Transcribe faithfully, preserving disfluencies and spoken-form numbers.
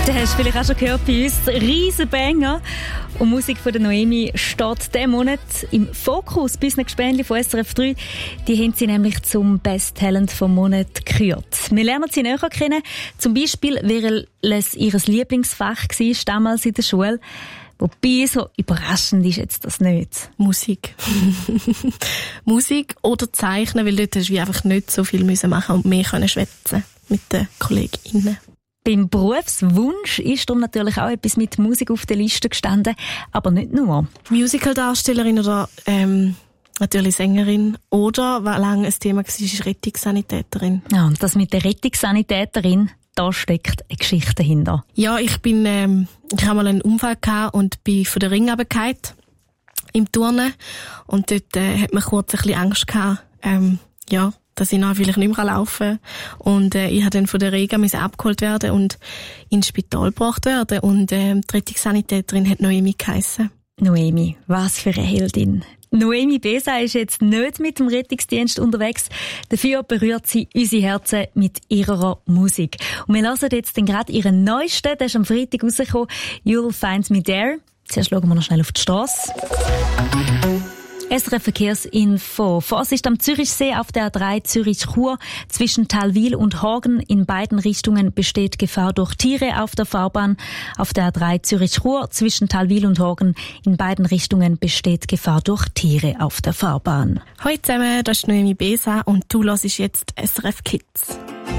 Du hast vielleicht auch schon gehört bei uns, riesen Banger. Und Musik von der Noemi steht diesen Monat im Fokus. Bis Gespänli von S R F drei, die haben sie nämlich zum Best Talent vom Monat gekürt. Wir lernen sie näher kennen. Zum Beispiel, welches ihr Lieblingsfach war damals in der Schule. Wobei, so überraschend ist jetzt das nicht. Musik. Musik oder Zeichnen, weil dort hast du einfach nicht so viel machen müssen und mehr können schwätzen mit den KollegInnen. Beim Berufswunsch ist darum natürlich auch etwas mit Musik auf der Liste gestanden, aber nicht nur. Musicaldarstellerin oder ähm, natürlich Sängerin oder, was lange ein Thema war, ist Rettungssanitäterin. Ja, und das mit der Rettungssanitäterin, da steckt eine Geschichte dahinter. Ja, ich bin, ähm, ich habe mal einen Unfall gehabt und bin von der Ring runtergefallen im Turnen und dort äh, hat man kurz ein bisschen Angst gehabt, ähm, ja, dass ich nachher vielleicht nicht mehr laufen kann. Und äh, ich musste dann von der Rega abgeholt werden und ins Spital gebracht werden. Und äh, die Rettungssanitäterin hat Noemi geheissen. Noemi, was für eine Heldin. Noemi Besa ist jetzt nicht mit dem Rettungsdienst unterwegs. Dafür berührt sie unsere Herzen mit ihrer Musik. Und wir hören jetzt gerade ihren neuesten, der ist am Freitag rausgekommen, You'll Find Me There. Zuerst schauen wir noch schnell auf die Strasse. S R F Verkehrsinfo. Vorsicht am Zürichsee auf der A drei Zürich-Chur. Zwischen Talwil und Horgen in beiden Richtungen besteht Gefahr durch Tiere auf der Fahrbahn. Auf der A drei Zürich-Chur zwischen Talwil und Horgen in beiden Richtungen besteht Gefahr durch Tiere auf der Fahrbahn. Hallo zusammen, das ist Noemi Besa und du hörst jetzt S R F Kids.